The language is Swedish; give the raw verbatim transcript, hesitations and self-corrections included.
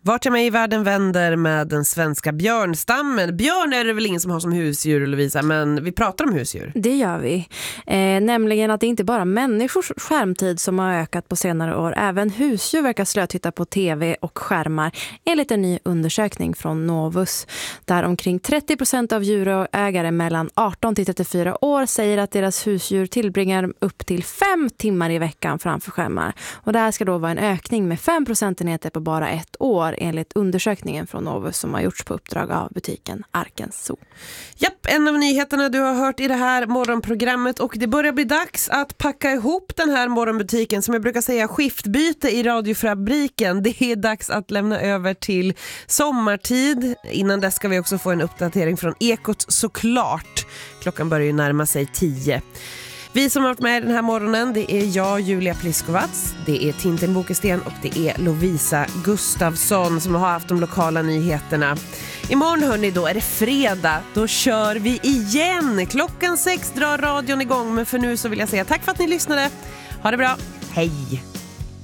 Vart jag med i världen vänder med den svenska björnstammen. Björn är det väl ingen som har som husdjur, Lovisa, men vi pratar om husdjur. Det gör vi. Eh, nämligen att det inte bara människors skärmtid som har ökat på senare år. Även husdjur verkar slötitta på tv och skärmar enligt en ny undersökning från Novus. Där omkring trettio procent av djurägare mellan arton till trettiofyra år säger att deras husdjur tillbringar upp till fem timmar i veckan framför skärmar. Och det här ska då vara en ökning med fem procentenheter på bara ett år enligt undersökningen från Novus som har gjorts på uppdrag av butiken Arkens Zoo. Japp, en av nyheterna du har hört i det här morgonprogrammet, och det börjar bli dags att packa ihop den här morgonbutiken, som jag brukar säga skiftbyte i radiofabriken. Det är dags att lämna över till sommartid. Innan dess ska vi också få en uppdatering från Ekot såklart. Klockan börjar ju närma sig tio. Vi som har varit med den här morgonen, det är jag, Julia Pliskovac, det är Tintin Bokesten och det är Lovisa Gustafsson som har haft de lokala nyheterna. Imorgon hörni, då är det fredag, då kör vi igen. Klockan sex drar radion igång, men för nu så vill jag säga tack för att ni lyssnade. Ha det bra, hej!